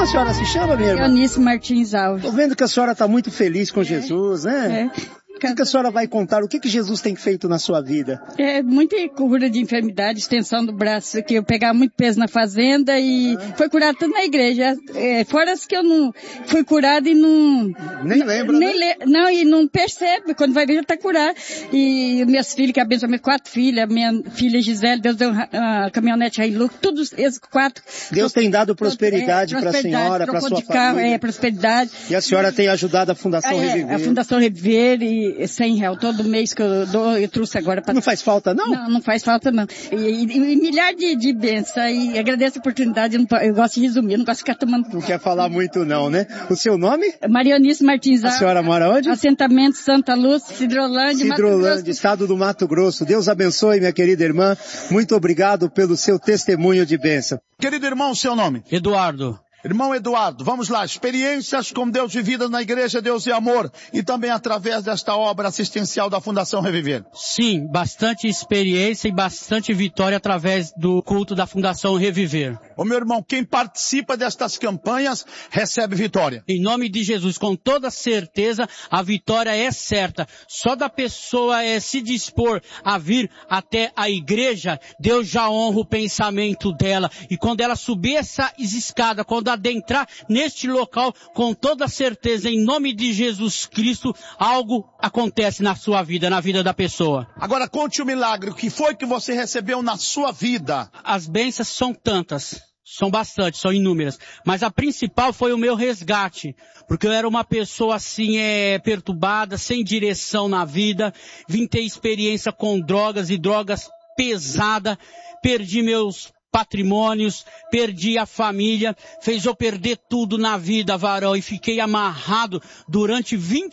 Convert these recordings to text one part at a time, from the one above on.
a senhora se chama, minha irmã? Eunice Martins Alves. Tô vendo que a senhora está muito feliz com Jesus, né? O que a senhora vai contar? O que Jesus tem feito na sua vida? Muita cura de enfermidade, extensão do braço, que eu pegava muito peso na fazenda e foi curado tudo na igreja. Fora as que eu não fui curado e não... Nem lembra, Não, e não percebe. Quando vai ver, já está curado. E minhas filhas, que abençoam, 4 filhas, minha filha Gisele, Deus deu uma caminhonete Hilux, todos esses 4. Deus tem dado prosperidade para a senhora, para a sua família. Prosperidade. E a senhora tem ajudado a Fundação Reviver. A Fundação Reviver e R$100 todo mês que eu dou, eu trouxe agora para... Não faz falta, não? Não faz falta, não. E milhares de bênçãos, e agradeço a oportunidade, eu gosto de resumir, eu não gosto de ficar tomando... Não quer falar muito, não, né? O seu nome? Marionice Martins Alves. A senhora mora onde? Assentamento Santa Luz, Cidrolândia, estado do Mato Grosso. Deus abençoe, minha querida irmã. Muito obrigado pelo seu testemunho de bênção. Querido irmão, seu nome? Eduardo. Irmão Eduardo, vamos lá, experiências com Deus vividas na igreja Deus e Amor e também através desta obra assistencial da Fundação Reviver. Sim, bastante experiência e bastante vitória através do culto da Fundação Reviver. Ô meu irmão, quem participa destas campanhas recebe vitória. Em nome de Jesus, com toda certeza, a vitória é certa. Só da pessoa se dispor a vir até a igreja, Deus já honra o pensamento dela. E quando ela subir essa escada, quando adentrar neste local, com toda certeza, em nome de Jesus Cristo, algo acontece na sua vida, na vida da pessoa. Agora conte o milagre, o que foi que você recebeu na sua vida? As bênçãos são tantas, são bastante, são inúmeras, mas a principal foi o meu resgate, porque eu era uma pessoa assim, perturbada, sem direção na vida, vim ter experiência com drogas e drogas pesadas, perdi meus patrimônios, perdi a família, fez eu perder tudo na vida, varão, e fiquei amarrado durante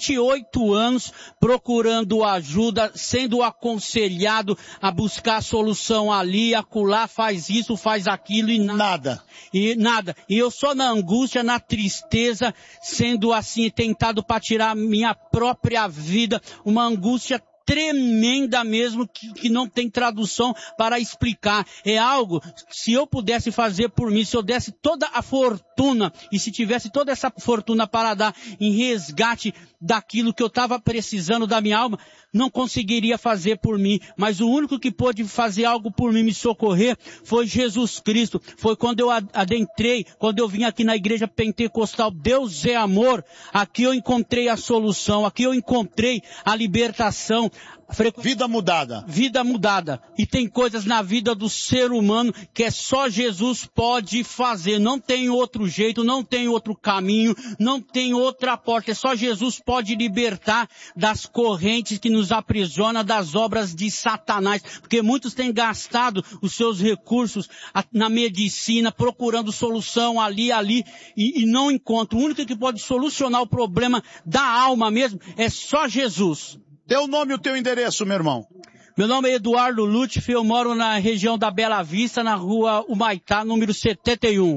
28 anos, procurando ajuda, sendo aconselhado a buscar solução ali, acolá, faz isso, faz aquilo e nada. E eu só na angústia, na tristeza, sendo assim tentado para tirar minha própria vida, uma angústia tremenda mesmo, que não tem tradução para explicar. É algo, se eu pudesse fazer por mim, se eu desse toda a fortuna, e se tivesse toda essa fortuna para dar em resgate daquilo que eu estava precisando da minha alma, não conseguiria fazer por mim. Mas o único que pôde fazer algo por mim, me socorrer, foi Jesus Cristo. Foi quando eu adentrei, quando eu vim aqui na igreja pentecostal, Deus é Amor, aqui eu encontrei a solução, aqui eu encontrei a libertação. Vida mudada. Vida mudada. E tem coisas na vida do ser humano que só Jesus pode fazer. Não tem outro jeito, não tem outro caminho, não tem outra porta. Só Jesus pode libertar das correntes que nos aprisionam, das obras de Satanás. Porque muitos têm gastado os seus recursos na medicina, procurando solução ali, e não encontram. O único que pode solucionar o problema da alma mesmo é só Jesus. Teu nome e o teu endereço, meu irmão. Meu nome é Eduardo Lutfi, eu moro na região da Bela Vista, na rua Humaitá, número 71.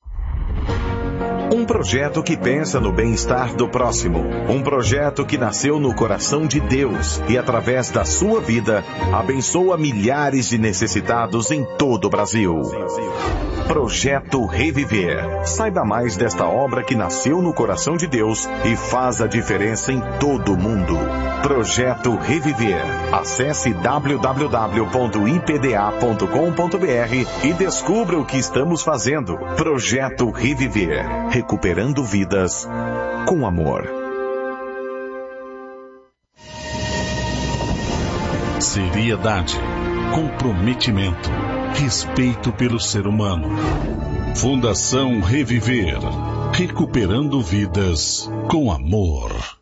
Um projeto que pensa no bem-estar do próximo. Um projeto que nasceu no coração de Deus e, através da sua vida, abençoa milhares de necessitados em todo o Brasil. Projeto Reviver. Saiba mais desta obra que nasceu no coração de Deus e faz a diferença em todo o mundo. Projeto Reviver. Acesse www.ipda.com.br e descubra o que estamos fazendo. Projeto Reviver. Recuperando vidas com amor. Seriedade, comprometimento, respeito pelo ser humano. Fundação Reviver. Recuperando vidas com amor.